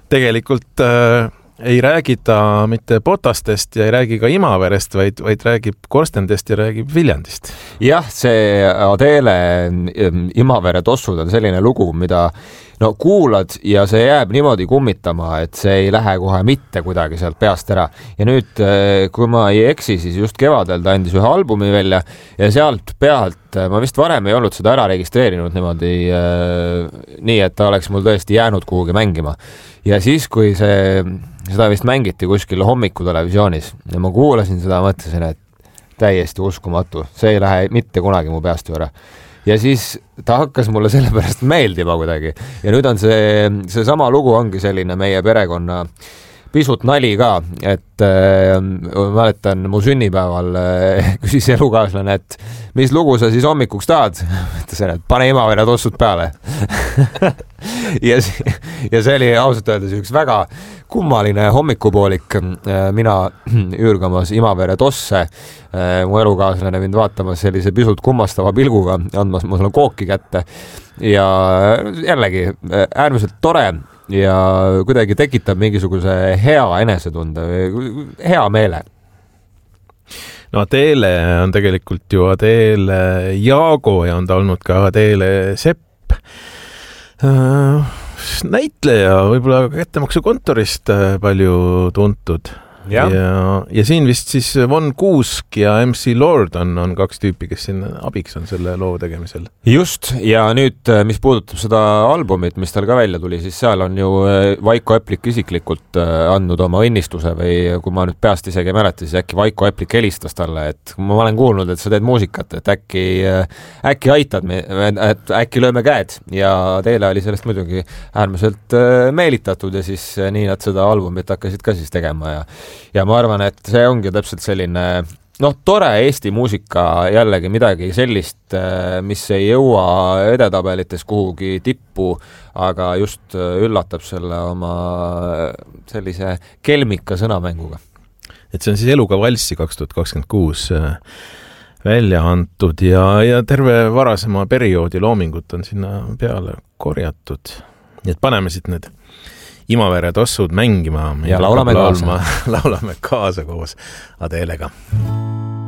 tegelikult ei räägi ta mitte Potastest ja ei räägi ka Imaverest, vaid räägib Korstendest ja räägib Viljandist. Jah, see Adele Imavere tossud on selline lugu, mida kuulad ja see jääb niimoodi kummitama, et see ei lähe kohe mitte kuidagi sealt peast ära. Ja nüüd, kui ma ei eksi, siis just kevadel ta andis ühe albumi välja ja sealt pealt, ma vist varem ei olnud seda ära registreerinud niimoodi nii, et ta oleks mul tõesti jäänud kuhugi mängima. Ja siis, kui seda vist mängiti kuskil hommikutelevisioonis ja ma kuulasin seda, mõtlesin, et täiesti uskumatu. See ei lähe mitte kunagi mu peast ju ära. Ja siis ta hakkas mulle sellepärast meeldima kuidagi. Ja nüüd on see sama lugu ongi selline meie perekonna pisut nali ka, et mäletan mu sünnipäeval küsis elukaaslane, et mis lugu sa siis hommikuks tahad? Mõtlesin, et pane Imavere tossud peale. ja see oli ausalt öeldes üks väga kummaline hommikupoolik. Mina üürgamas Imavere tosse, mu elukaaslane mind vaatamas sellise pisut kummastava pilguga, andmas mu selle kooki kätte ja jällegi äärmiselt tore ja kuidagi tekitab mingisuguse hea enesetunde, hea meele. No Adele on tegelikult ju Adele Jaago ja on ta olnud ka Adele Sepp. Näitleja võib-olla kättemaksukontorist palju tuntud. Ja siin vist siis Von Kuusk ja MC Lord on kaks tüüpi, kes siin abiks on selle loo tegemisel. Just, ja nüüd, mis puudutab seda albumit, mis tal ka välja tuli, siis seal on ju Vaiko Eplik isiklikult andnud oma õnnistuse või kui ma nüüd peast isegi mäleta, siis äkki Vaiko Eplik helistas talle, et ma olen kuulnud, et sa teed muusikat, et äkki aitad me, et äkki lööme käed ja teile oli sellest muidugi äärmiselt meelitatud ja siis nii nad seda albumit hakkasid ka siis tegema ja ma arvan, et see ongi täpselt selline tore Eesti muusika jällegi midagi sellist, mis ei jõua edetabelites kuhugi tippu, aga just üllatab selle oma sellise kelmika sõnamänguga. Et see on siis Eluga valssi 2026 välja antud ja terve varasema perioodi loomingut on sinna peale korjatud. Nii et paneme siit need Imavere tossud mängima ja laulame kaasa koos Adelega.